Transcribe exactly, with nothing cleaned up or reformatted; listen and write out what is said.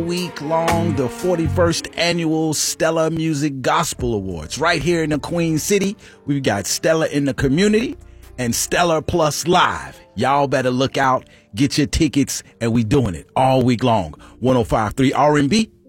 Week long, the forty-first annual Stellar Music Gospel Awards right here in the Queen City. We've got Stellar in the Community and Stellar Plus Live. Y'all better look out, get your tickets, and we doing it all week long. one oh five point three R and B